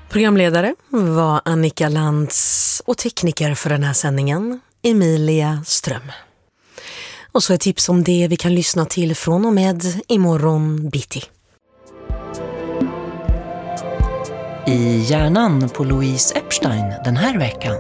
Programledare var Annika Lantz och tekniker för den här sändningen, Emilia Ström. Och så ett tips om det vi kan lyssna till från och med imorgon bitti. I hjärnan på Louise Epstein den här veckan.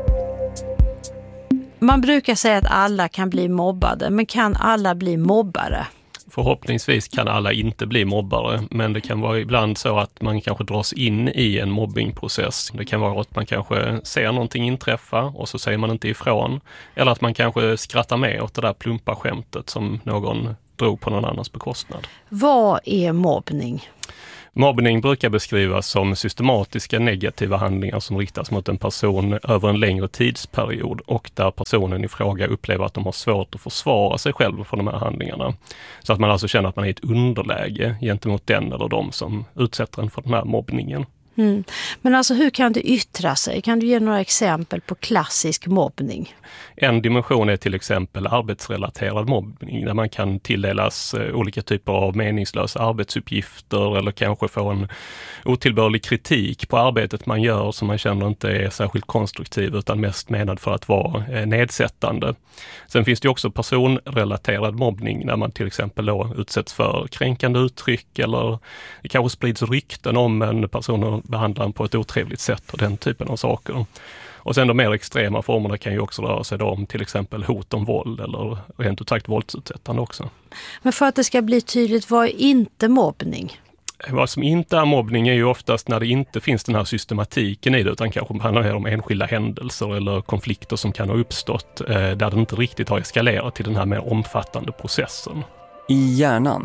Man brukar säga att alla kan bli mobbade, men kan alla bli mobbare? Förhoppningsvis kan alla inte bli mobbare, men det kan vara ibland så att man kanske dras in i en mobbingprocess. Det kan vara att man kanske ser någonting inträffa och så säger man inte ifrån. Eller att man kanske skrattar med åt det där plumpa skämtet som någon drog på någon annans bekostnad. Vad är mobbning? Mobbning brukar beskrivas som systematiska negativa handlingar som riktas mot en person över en längre tidsperiod och där personen i fråga upplever att de har svårt att försvara sig själv från de här handlingarna. Så att man alltså känner att man är i ett underläge gentemot den eller de som utsätter en för den här mobbningen. Mm. Men alltså hur kan det yttra sig? Kan du ge några exempel på klassisk mobbning? En dimension är till exempel arbetsrelaterad mobbning där man kan tilldelas olika typer av meningslösa arbetsuppgifter eller kanske få en otillbörlig kritik på arbetet man gör som man känner inte är särskilt konstruktiv utan mest menad för att vara nedsättande. Sen finns det också personrelaterad mobbning där man till exempel då utsätts för kränkande uttryck eller det kanske sprids rykten om en person och behandlar den på ett otrevligt sätt och den typen av saker. Och sen de mer extrema formerna kan ju också röra sig om till exempel hot om våld eller rent ut sagt våldsutsättande också. Men för att det ska bli tydligt, vad är inte mobbning? Vad som inte är mobbning är ju oftast när det inte finns den här systematiken i det utan kanske handlar mer om enskilda händelser eller konflikter som kan ha uppstått där det inte riktigt har eskalerat till den här mer omfattande processen. I hjärnan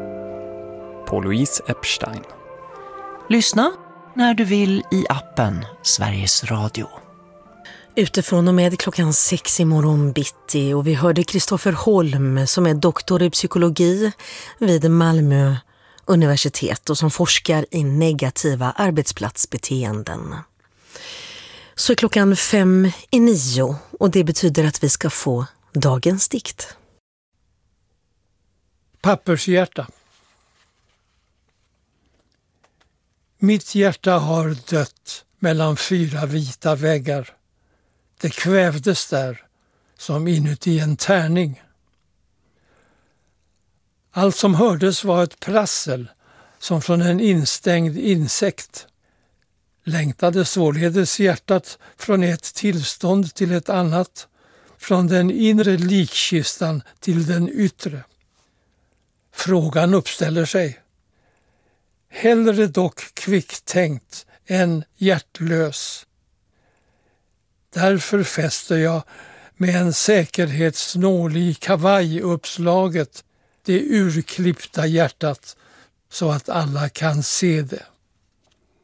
på Louise Epstein. Lyssna när du vill i appen Sveriges Radio. Utifrån och med klockan 6 imorgon bitti och vi hörde Kristoffer Holm som är doktor i psykologi vid Malmö universitet och som forskar i negativa arbetsplatsbeteenden. Så är klockan 8:55 och det betyder att vi ska få dagens dikt. Pappershjärta. Mitt hjärta har dött mellan 4 vita väggar. Det kvävdes där som inuti en tärning. Allt som hördes var ett prassel som från en instängd insekt. Längtade således hjärtat från ett tillstånd till ett annat, från den inre likkistan till den yttre. Frågan uppställer sig. Hellre dock kvicktänkt än hjärtlös. Därför fäster jag med en säkerhetsnål i kavajuppslaget det urklippta hjärtat så att alla kan se det.